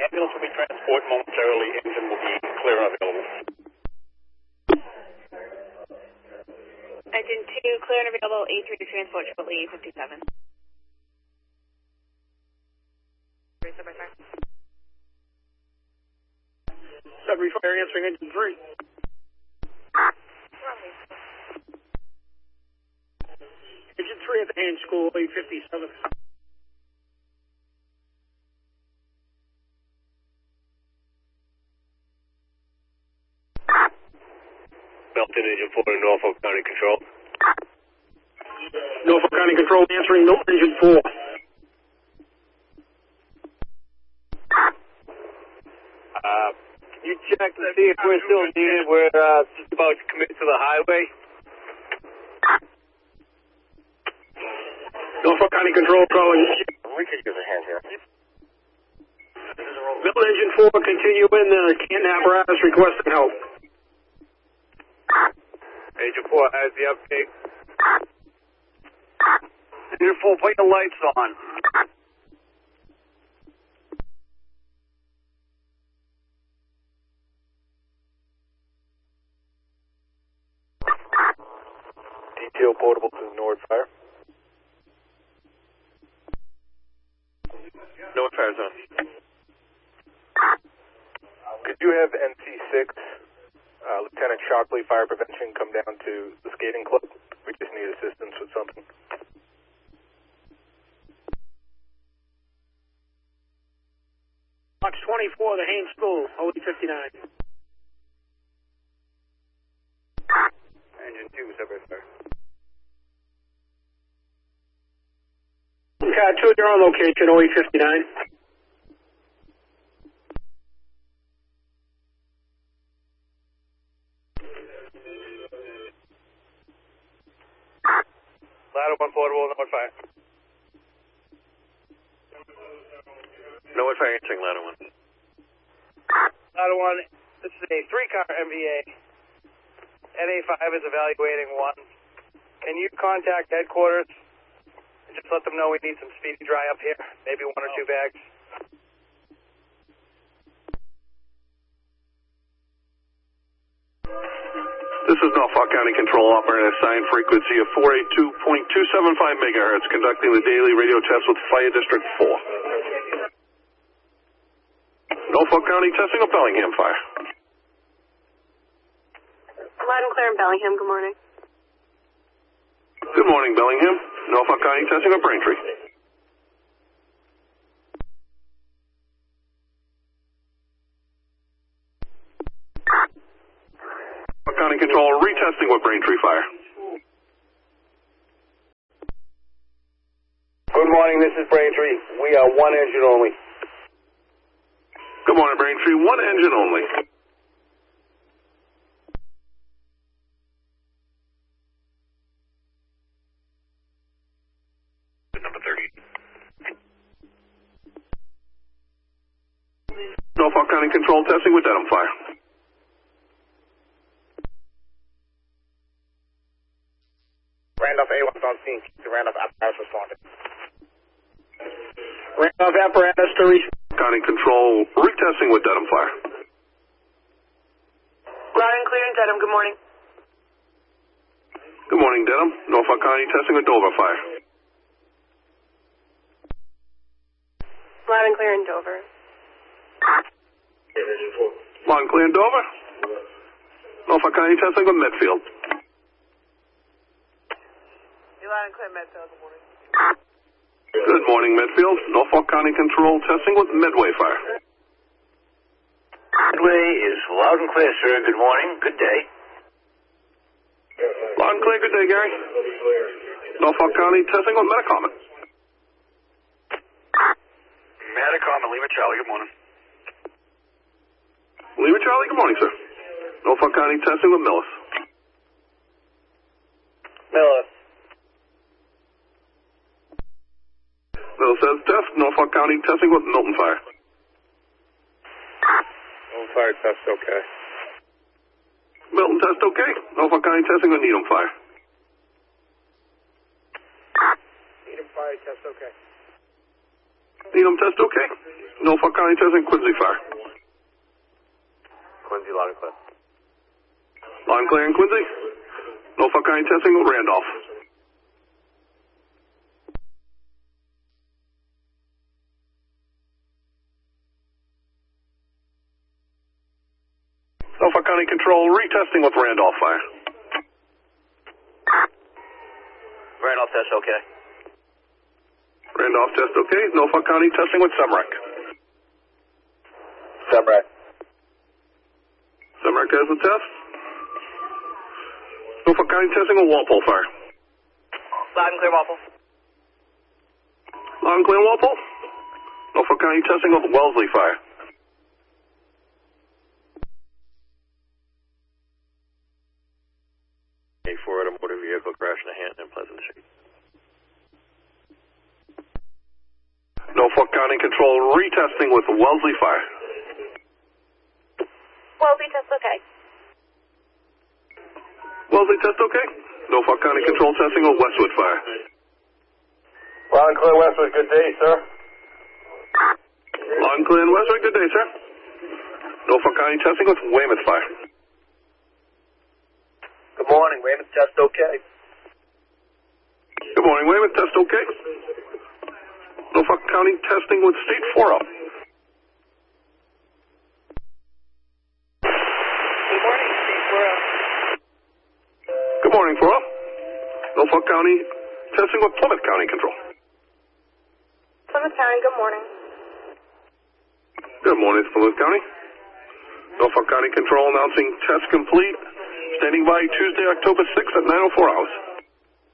ambulance will be transported momentarily. Engine will be clear and available. Engine 2, clear and available, A3 to transport, Triple E 57. Sudbury Fire answering engine 3. Engine 3 at the Haines School, 857. Belton Engine 4 to Norfolk County Control. Norfolk County Control answering engine 4. Can you check to see if we're still needed? We're just about to commit to the highway. Norfolk County Control calling. We could use a hand here. Milton engine 4, continue in the Canton apparatus requesting help. Engine 4 has the update. Engine 4, put your lights on. Detail portable to North Fire. North Fire's on. Could you have NC6, Lieutenant Shockley, Fire Prevention, come down to the skating club? We just need assistance with something. Box 24, the Haines School, 0859. Engine 2, Sudbury Fire. Cat 2, you're on location, 0859. Ladder 1 portable, North Fire. North Fire answering Ladder 1. Ladder 1, this is a 3-car MVA. NA5 is evaluating 1. Can you contact headquarters and just let them know we need some speedy dry up here? Maybe 1 or 2 bags. This is Norfolk County Control, operating assigned frequency of 482.275 megahertz, conducting the daily radio test with Fire District 4. Norfolk County testing of Bellingham Fire. Loud and clear in Bellingham, good morning. Good morning, Bellingham. Norfolk County testing of Braintree. Norfolk County Control, retesting with Braintree Fire. Good morning, this is Braintree. We are 1 engine only. Good morning, Braintree. 1 engine only. Number 30. Norfolk County Control testing with Dedham Fire. Randolph A1's on scene. The Randolph apparatus responded. Randolph apparatus to County Control, retesting with Dedham Fire. Loud and clear in Dedham, good morning. Good morning, Dedham. Norfolk County testing with Dover Fire. Loud and clear in Dover. Loud and clear in Dover. Norfolk County testing with Medfield. Loud and clear Medfield, good morning. Good morning, Medfield. Norfolk County Control testing with Medway Fire. Medway is loud and clear, sir. Good morning. Good day. Loud and clear. Good day, Gary. Norfolk County testing with Metacomet. Metacomet, Lima Charlie. Good morning. Lima Charlie. Good morning, sir. Norfolk County testing with Millis. Millis. Millis says test. Norfolk County testing with Milton Fire. Milton Fire test okay. Milton test okay. Norfolk County testing with Needham Fire. Needham Fire test okay. Needham test okay. Norfolk County testing, Quincy Fire. Quincy, loud and clear. Loud and clear in Quincy. Norfolk County testing with Randolph. Norfolk County Control, retesting with Randolph Fire. Randolph test okay. Randolph test okay. Norfolk County testing with Semrec. Semrec. Semrec test with test. Norfolk County testing with Walpole Fire. Loud and clear, Walpole. Loud and clear Walpole. Norfolk County testing with Wellesley Fire. A4 at a motor vehicle crash in Hampton and Pleasant Street. Norfolk County Control, retesting with Wellesley Fire. Wellesley test okay. Wellesley test okay. Norfolk County Control testing with Westwood Fire. Loud and clear, Westwood. Good day, sir. Loud and clear in Westwood. Good day, sir. Norfolk County testing with Weymouth Fire. Good morning. Weymouth test okay. Good morning, Weymouth. Test okay. Norfolk County testing with State 4 up. Good morning, State 4 up. Good morning, 4 up. Norfolk County testing with Plymouth County Control. Plymouth County, good morning. Good morning, Plymouth County. Norfolk County Control announcing test complete. Standing by Tuesday, October 6th at 9:04 hours.